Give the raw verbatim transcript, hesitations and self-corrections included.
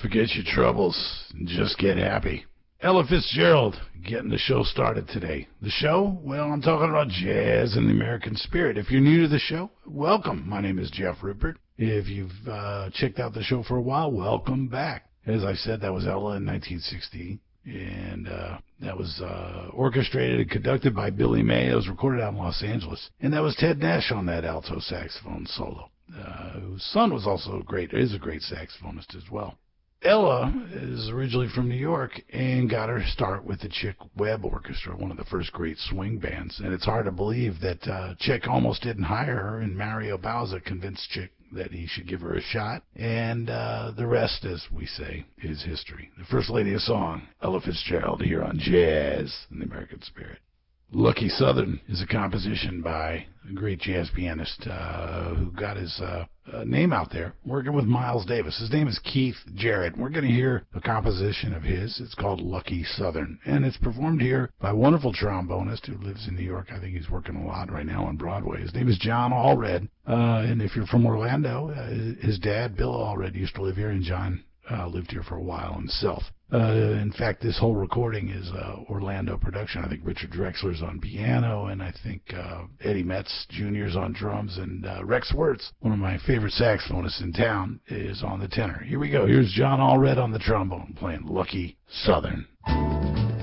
Forget your troubles and just get happy. Ella Fitzgerald getting the show started today. The show? Well, I'm talking about jazz and the American spirit. If you're new to the show, welcome. My name is Jeff Rupert. If you've uh, checked out the show for a while, welcome back. As I said, that was Ella in nineteen sixty, and uh, that was uh, orchestrated and conducted by Billy May. It was recorded out in Los Angeles, and that was Ted Nash on that alto saxophone solo, uh, whose son was also a great, is a great saxophonist as well. Ella is originally from New York and got her start with the Chick Webb Orchestra, one of the first great swing bands. And it's hard to believe that uh, Chick almost didn't hire her, and Mario Bauza convinced Chick that he should give her a shot. And uh, the rest, as we say, is history. The First Lady of Song, Ella Fitzgerald, here on Jazz and the American Spirit. Lucky Southern is a composition by a great jazz pianist uh, who got his uh, uh, name out there working with Miles Davis. His name is Keith Jarrett. We're going to hear a composition of his. It's called Lucky Southern, and it's performed here by a wonderful trombonist who lives in New York. I think he's working a lot right now on Broadway. His name is John Allred, uh, and if you're from Orlando, uh, his dad, Bill Allred, used to live here, and John uh, lived here for a while himself. Uh, in fact, this whole recording is uh, Orlando production. I think Richard Drexler's on piano, and I think uh, Eddie Metz Junior's on drums, and uh, Rex Wertz, one of my favorite saxophonists in town, is on the tenor. Here we go. Here's John Allred on the trombone playing Lucky Southern.